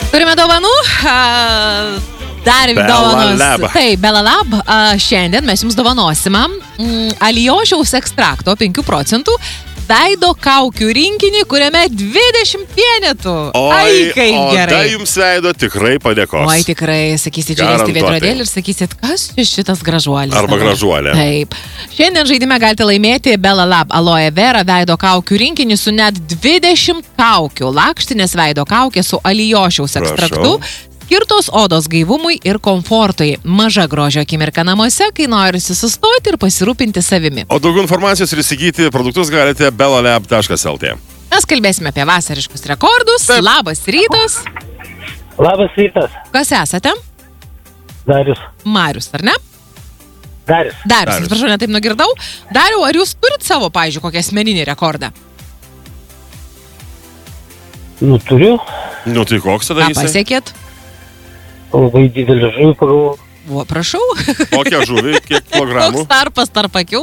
Turime dovanų. Dar dovanos. Tai Belalab. Šiandien mes jums dovanosime Alijošiaus ekstrakto 5% veido kaukių rinkinį, kuriame 20 vienetų. Ai, kaip gerai. Tai jums veido tikrai padėkos. Oi, tikrai, sakysit, žiūrėsite veidrodėlį ir sakysit, kas šitas gražuolis. Arba gražuolė. Taip. Šiandien žaidime galite laimėti Belalab Aloe Vera veido kaukių rinkinį su net 20 kaukių. Lakštinės veido kaukė su Alijošiaus ekstraktu. Skirtos odos gaivumui ir komfortui. Maža grožio akimirka namuose, kai norisi sustoti ir pasirūpinti savimi. O daugiau informacijos ir įsigyti produktus galite belalab.lt. Mes kalbėsime apie vasariškus rekordus. Taip. Labas rytas. Labas rytas. Kas esate? Darius. Marius, ar ne? Darius. Atsiprašau, netaip nugirdau. Dariau, ar jūs turit savo, pavyzdžiui, kokią asmeninį rekordą? Turiu. Tai koks tada jisai? Ką pasiekėt? Labai didelį žuvį pagavau. O, prašau. Kokią žuvį? Kiek kilogramų? Koks tarpas tarp akių?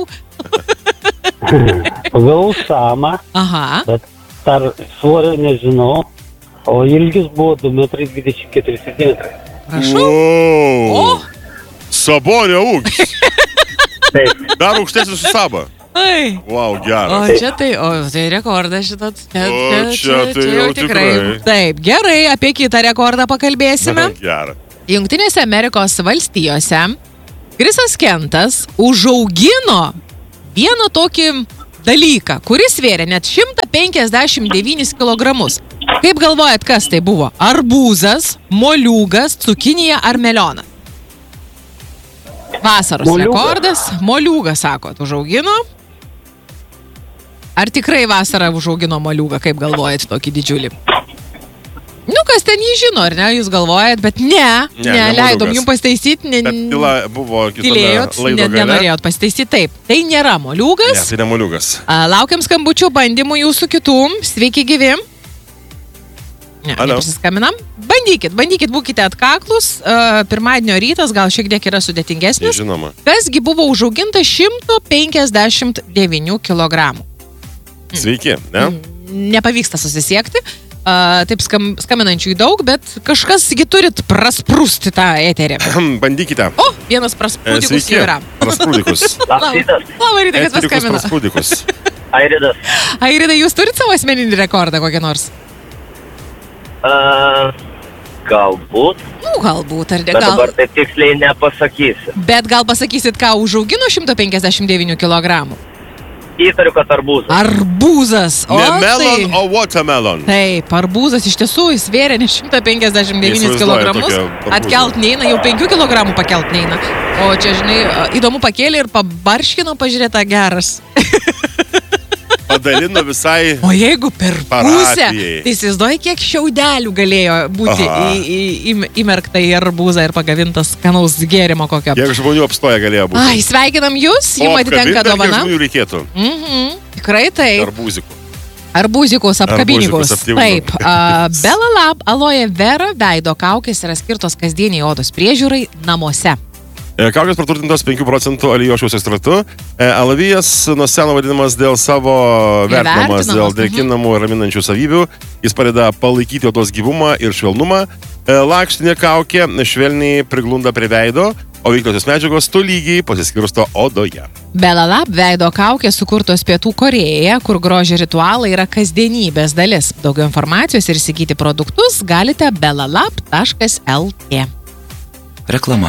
Pagavau samą. Aha. Bet dar svorio nežinau. O ilgis buvo 2,24 m. Prašau. Wow. Sabonio ūgis. Taip. Dar aukštesnis su saba. Ai. Wow, geras. Tai rekordas šitas. Čia jau tikrai. Taip, gerai, apie kitą rekordą pakalbėsime. Gerai. Jungtinėse Amerikos valstijose Krisas Kentas užaugino vieną tokį dalyką, kuris svėrė net 159 kilogramus. Kaip galvojat, kas tai buvo? Arbūzas, moliūgas, cukinija ar melionas? Vasaros rekordas. Moliūgas, sakot, užaugino. Ar tikrai vasarą užaugino moliūgą, kaip galvojat, tokį didžiulį? Kas ten jį žino, ar ne, jūs galvojat, bet ne leidom jums pastaisyti. Bet tyla buvo kitame laido gale. Nenorėjot pastaisyti, taip. Tai nėra moliūgas. Ne, tai ne moliūgas. Laukiam skambučių bandymų jūsų kitų. Sveiki gyvi. Nepasiskambinam. Bandykit, būkite atkaklus. Pirmadienio rytas gal šiek tiek yra sudėtingesnis. Žinoma. Kasgi buvo užauginta 159 kilogramų. Sveiki, ne? Nepavyksta susisiekti. Taip skambinančių daug, bet kažkasgi turit prasprūsti tą eterį. Bandykite. O, vienas prasprūdikus jau yra. Prasprūdikus. Labą rytą, kas paskambina. Prasprūdikus. Airidas. Airidai, jūs turit savo asmeninį rekordą kokį nors? Galbūt. Galbūt, ar ne? Bet dabar taip tiksliai nepasakysiu. Bet gal pasakysit, ką užaugino 159 kilogramų? Įtariu, kad arbūzas. Arbūzas. Ne melon, o watermelon. Taip, arbūzas iš tiesų svėrė ne 159 kilogramus. Atkelt neina, jau 5 kilogramų pakelt neina. O čia, žinai, įdomu pakėlė ir pabarškino, pažiūrėta geras. Padalino visai. O jeigu per pusę, tai įsivaizduoji, kiek šiaudelių galėjo būti įmerkta į arbūzą ir pagavintas skanaus gėrimo kokio. Kiek žmonių apstoja galėjo būti. Ai, sveikinam jūs, jums atitenka dovana. Kiek žmonių reikėtų. Tikrai taip. Arbūzikus, apkabinikus. Taip. Belalab Aloe Vera veido kaukės yra skirtos kasdieniai odos priežiūrai namuose. Kaukės praturtintos 5% Alijošiaus ekstraktu. Alavijas nuo seno vadinamas dėl savo vertinamas dėl drėkinamų ir raminančių savybių. Jis padeda palaikyti odos gyvumą ir švelnumą. Lakštinė kaukė švelniai priglunda prie veido, o veikliosios medžiagos tolygiai pasiskirsto odoje. Belalab veido kaukė sukurtos Pietų Korėjoje, kur grožio ritualai yra kasdienybės dalis. Daugiau informacijos ir įsigyti produktus galite belalab.lt. Reklama.